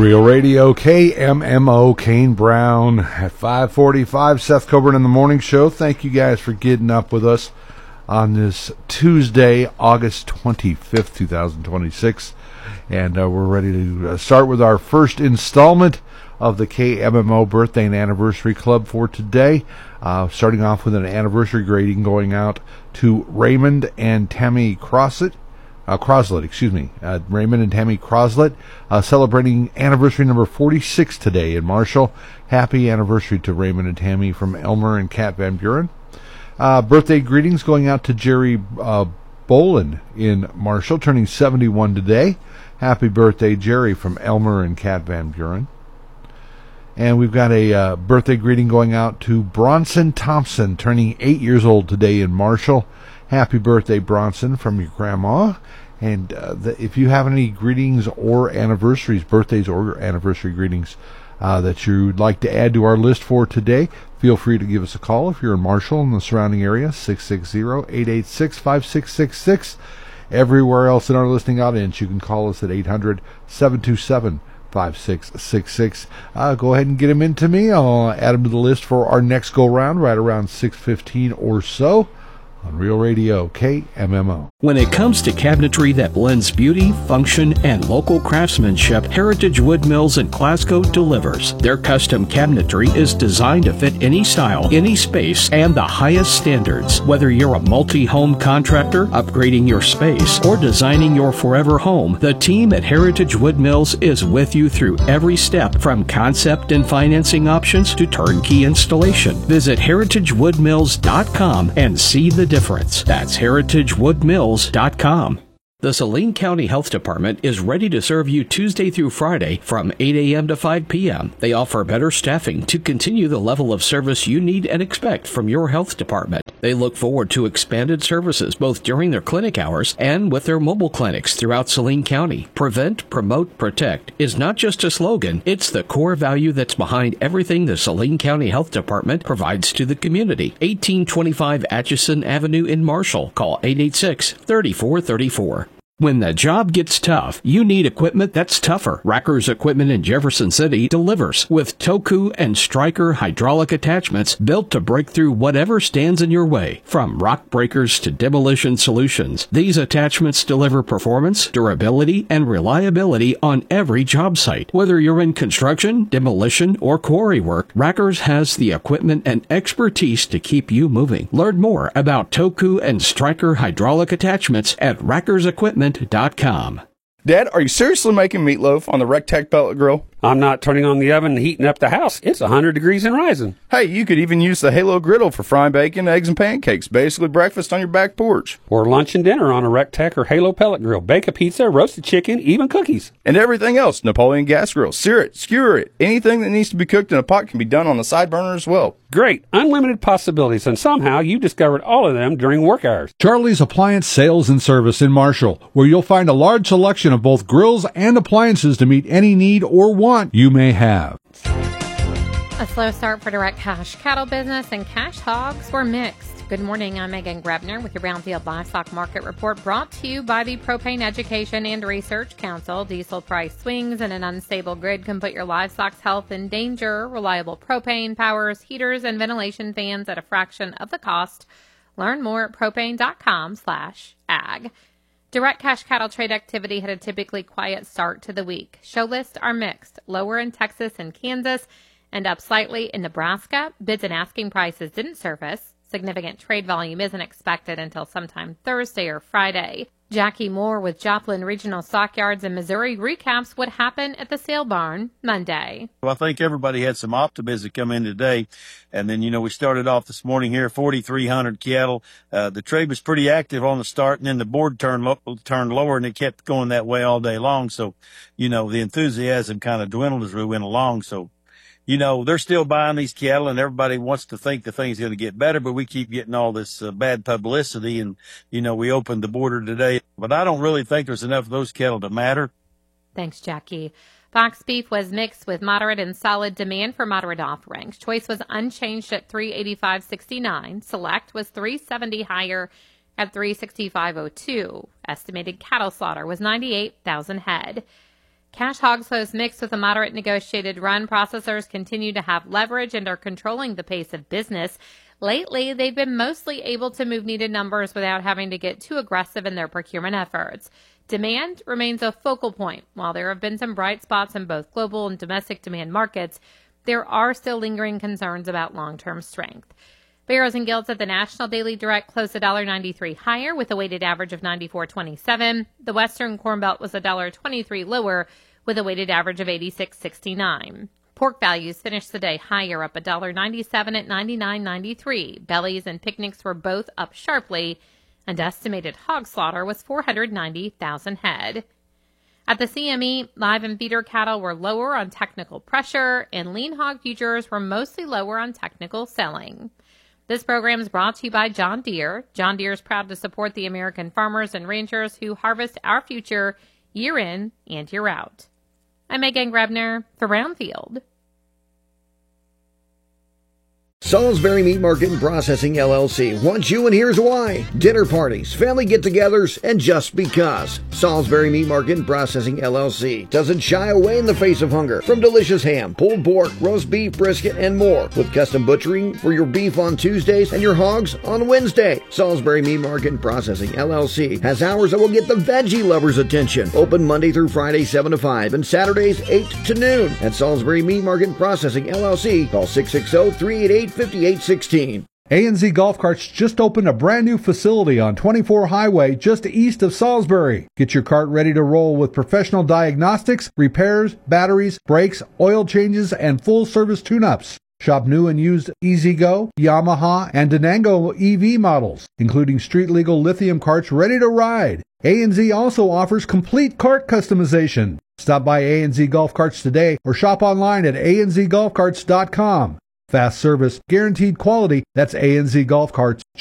Real Radio, KMMO, Kane Brown at 5:45. Seth Coburn in the Morning Show. Thank you guys for getting up with us on this Tuesday, August 25th, 2026. And we're ready to start with our first installment of the KMMO Birthday and Anniversary Club for today. Starting off with an anniversary grading going out to Raymond and Tammy Croslet. Raymond and Tammy Croslet, celebrating anniversary number 46 today in Marshall. Happy anniversary to Raymond and Tammy from Elmer and Kat Van Buren. Birthday greetings going out to Jerry Bolin in Marshall, turning 71 today. Happy birthday, Jerry, from Elmer and Kat Van Buren. And we've got a birthday greeting going out to Bronson Thompson, turning 8 years old today in Marshall. Happy birthday, Bronson, from your grandma. And if you have any greetings or anniversaries, birthdays or anniversary greetings that you'd like to add to our list for today, feel free to give us a call if you're in Marshall and the surrounding area, 660-886-5666. Everywhere else in our listening audience, you can call us at 800-727-5666. Go ahead and get them into me. I'll add them to the list for our next go-round right around 6:15 or so. On Real Radio, KMMO. When it comes to cabinetry that blends beauty, function, and local craftsmanship, Heritage Wood Mills in Glasgow delivers. Their custom cabinetry is designed to fit any style, any space, and the highest standards. Whether you're a multi-home contractor, upgrading your space, or designing your forever home, the team at Heritage Wood Mills is with you through every step, from concept and financing options to turnkey installation. Visit heritagewoodmills.com and see the difference. That's heritagewoodmills.com. The Saline County Health Department is ready to serve you Tuesday through Friday from 8 a.m. to 5 p.m. They offer better staffing to continue the level of service you need and expect from your health department. They look forward to expanded services both during their clinic hours and with their mobile clinics throughout Saline County. Prevent, promote, protect is not just a slogan, it's the core value that's behind everything the Saline County Health Department provides to the community. 1825 Atchison Avenue in Marshall. Call 886-3434. When the job gets tough, you need equipment that's tougher. Racker's Equipment in Jefferson City delivers with Toku and Stryker hydraulic attachments built to break through whatever stands in your way. From rock breakers to demolition solutions, these attachments deliver performance, durability, and reliability on every job site. Whether you're in construction, demolition, or quarry work, Racker's has the equipment and expertise to keep you moving. Learn more about Toku and Stryker hydraulic attachments at rackersequipment.com. Dad, are you seriously making meatloaf on the Rectech pellet grill? I'm not turning on the oven and heating up the house. It's 100 degrees and rising. Hey, you could even use the Halo griddle for frying bacon, eggs, and pancakes. Basically breakfast on your back porch. Or lunch and dinner on a Rectech or Halo pellet grill. Bake a pizza, roasted chicken, even cookies. And everything else. Napoleon gas grill. Sear it, skewer it. Anything that needs to be cooked in a pot can be done on the side burner as well. Great. Unlimited possibilities, and somehow you discovered all of them during work hours. Charlie's Appliance Sales and Service in Marshall, where you'll find a large selection of both grills and appliances to meet any need or want you may have. A slow start for direct cash cattle business, and cash hogs were mixed. Good morning, I'm Megan Grebner with your Brownfield Livestock Market Report, brought to you by the Propane Education and Research Council. Diesel price swings and an unstable grid can put your livestock's health in danger. Reliable propane powers heaters and ventilation fans at a fraction of the cost. Learn more at propane.com/ag. Direct cash cattle trade activity had a typically quiet start to the week. Show lists are mixed, lower in Texas and Kansas and up slightly in Nebraska. Bids and asking prices didn't surface. Significant trade volume isn't expected until sometime Thursday or Friday. Jackie Moore with Joplin Regional Stockyards in Missouri recaps what happened at the sale barn Monday. Well, I think everybody had some optimism come in today. And then, we started off this morning here, 4,300 cattle. The trade was pretty active on the start, and then the board turned lower, and it kept going that way all day long. So, the enthusiasm kind of dwindled as we went along. So, they're still buying these cattle, and everybody wants to think the thing's going to get better, but we keep getting all this bad publicity, and, we opened the border today. But I don't really think there's enough of those cattle to matter. Thanks, Jackie. Box beef was mixed with moderate and solid demand for moderate offerings. Choice was unchanged at $385.69. Select was $370 higher at $365.02. Estimated cattle slaughter was 98,000 head. Cash hogs closed mixed with a moderate negotiated run. Processors continue to have leverage and are controlling the pace of business. Lately, they've been mostly able to move needed numbers without having to get too aggressive in their procurement efforts. Demand remains a focal point. While there have been some bright spots in both global and domestic demand markets, there are still lingering concerns about long-term strength. Barrows and Gilts at the National Daily Direct closed $1.93 higher with a weighted average of 94.27. The Western Corn Belt was $1.23 lower with a weighted average of 86.69. Pork values finished the day higher, up $1.97 at 99.93. Bellies and picnics were both up sharply, and estimated hog slaughter was 490,000 head. At the CME, live and feeder cattle were lower on technical pressure, and lean hog futures were mostly lower on technical selling. This program is brought to you by John Deere. John Deere is proud to support the American farmers and ranchers who harvest our future year in and year out. I'm Megan Grebner for Brownfield. Salisbury Meat Market and Processing LLC wants you, and here's why. Dinner parties, family get-togethers, and just because. Salisbury Meat Market and Processing LLC doesn't shy away in the face of hunger. From delicious ham, pulled pork, roast beef, brisket, and more. With custom butchering for your beef on Tuesdays and your hogs on Wednesday. Salisbury Meat Market and Processing LLC has hours that will get the veggie lovers' attention. Open Monday through Friday 7 to 5 and Saturdays 8 to noon. At Salisbury Meat Market and Processing LLC, call 660-388-5816. A&Z Golf Carts just opened a brand new facility on 24 Highway just east of Salisbury. Get your cart ready to roll with professional diagnostics, repairs, batteries, brakes, oil changes, and full-service tune-ups. Shop new and used EasyGo, Yamaha, and Denango EV models, including street-legal lithium carts ready to ride. A&Z also offers complete cart customization. Stop by A&Z Golf Carts today or shop online at anzgolfcarts.com. Fast service, guaranteed quality. That's A&Z Golf Carts.